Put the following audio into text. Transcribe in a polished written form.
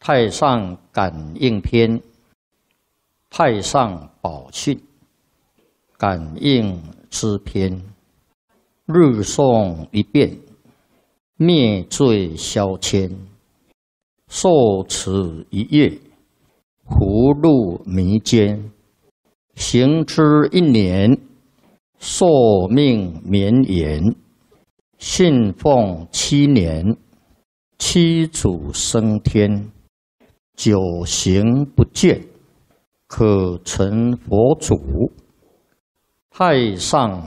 太上感应篇，太上宝训，感应之篇，日诵一遍，灭罪消愆，受持一月，福禄弥坚，行之一年，寿命绵延，信奉7年，七祖升天，久行不倦，可成佛祖。太上